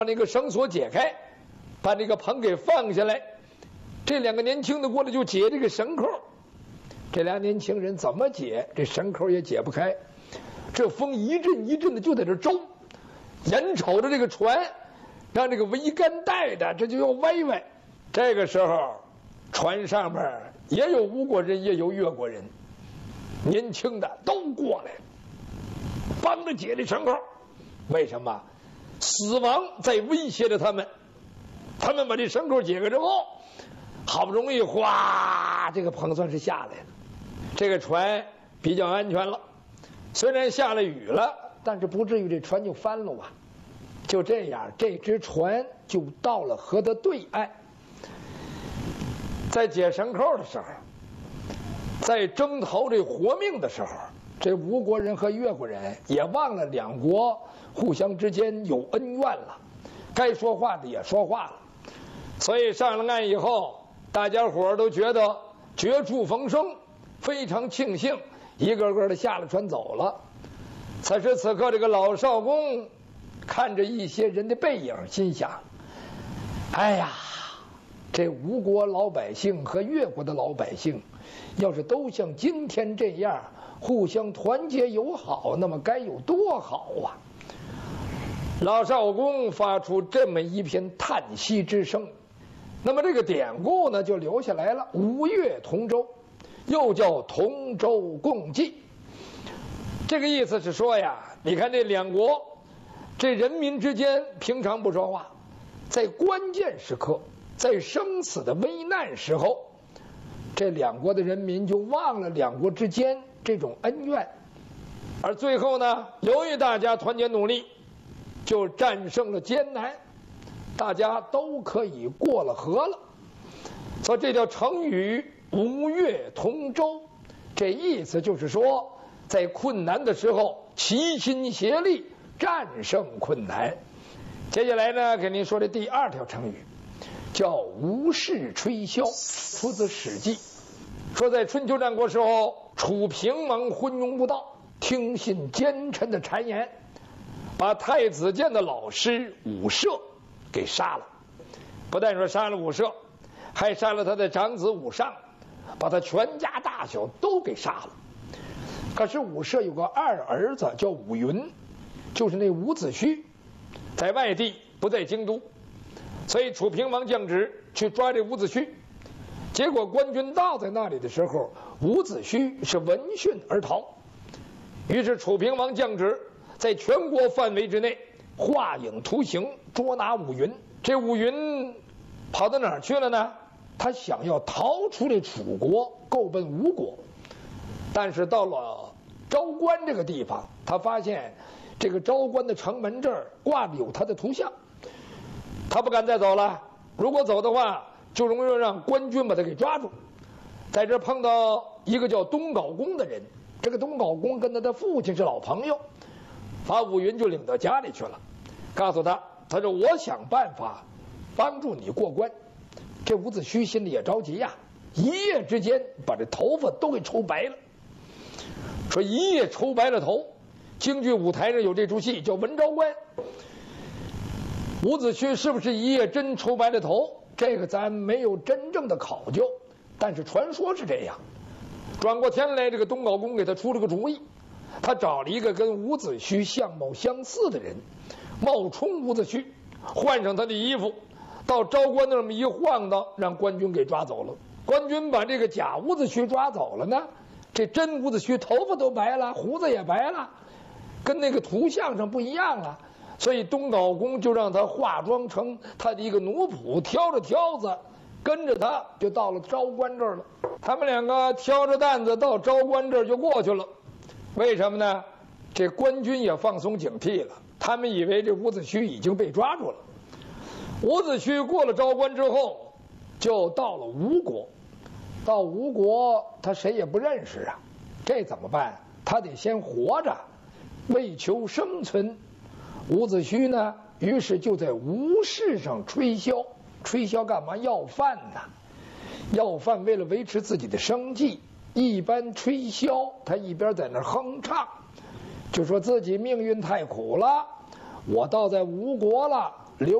把那个绳索解开，把那个棚给放下来。这两个年轻的过来就解这个绳扣。这俩年轻人怎么解，这绳扣也解不开。这风一阵一阵的就在这周，眼瞅着这个船让这个桅杆带的这就要歪歪。这个时候船上面也有吴国人也有越国人，年轻的都过来帮着解这绳扣。为什么？死亡在威胁着他们。他们把这绳扣解开之后，好不容易哗，这个棚算是下来了，这个船比较安全了。虽然下了雨了，但是不至于这船就翻了啊。就这样，这只船就到了河的对岸。在解绳扣的时候，在征讨这活命的时候，这吴国人和越国人也忘了两国互相之间有恩怨了，该说话的也说话了。所以上了岸以后，大家伙都觉得绝处逢生，非常庆幸，一个个的下了船走了。此时此刻，这个老少公看着一些人的背影，心想：哎呀，这吴国老百姓和越国的老百姓，要是都像今天这样互相团结友好，那么该有多好啊！老少公发出这么一片叹息之声。那么这个典故呢，就留下来了。吴越同舟，又叫同舟共济。这个意思是说呀，你看这两国，这人民之间平常不说话，在关键时刻，在生死的危难时候，这两国的人民就忘了两国之间这种恩怨，而最后呢，由于大家团结努力，就战胜了艰难，大家都可以过了河了。所以这叫成语吴越同舟，这意思就是说，在困难的时候齐心协力战胜困难。接下来呢，给您说这第二条成语，叫无事吹箫，出自《史记》。说在春秋战国时候，楚平王昏庸无道，听信奸臣的谗言，把太子建的老师伍射给杀了。不但说杀了伍射，还杀了他的长子伍尚，把他全家大小都给杀了。可是伍射有个二儿子叫伍云，就是那伍子胥，在外地不在京都，所以楚平王降旨去抓这伍子胥。结果官军到在那里的时候，伍子胥是闻讯而逃。于是楚平王降旨在全国范围之内画影图形，捉拿伍云。这伍云跑到哪儿去了呢？他想要逃出这楚国，够奔吴国。但是到了昭关这个地方，他发现这个昭关的城门这儿挂着有他的图像，他不敢再走了。如果走的话，就容易让官军把他给抓住。在这碰到一个叫东皋公的人，这个东皋公跟他的父亲是老朋友，把伍云就领到家里去了，告诉他，他说我想办法帮助你过关。这伍子胥心里也着急呀，一夜之间把这头发都给抽白了。说一夜抽白了头，京剧舞台上有这出戏叫文昭关。伍子胥是不是一夜真抽白了头？这个咱没有真正的考究，但是传说是这样。转过天来，这个东皋公给他出了个主意，他找了一个跟伍子胥相貌相似的人，冒充伍子胥，换上他的衣服，到昭关那么一晃荡，让官军给抓走了。官军把这个假伍子胥抓走了呢，这真伍子胥头发都白了，胡子也白了，跟那个图像上不一样了。所以东皋公就让他化妆成他的一个奴仆，挑着挑子跟着他就到了昭关这儿了。他们两个挑着担子到昭关这儿就过去了。为什么呢？这官军也放松警惕了，他们以为这伍子胥已经被抓住了。伍子胥过了昭关之后，就到了吴国。到吴国，他谁也不认识啊，这怎么办？他得先活着，为求生存。伍子胥呢，于是就在吴市上吹箫。吹箫干嘛？要饭呐！要饭为了维持自己的生计，一般吹箫他一边在那儿哼唱，就说自己命运太苦了，我倒在吴国了，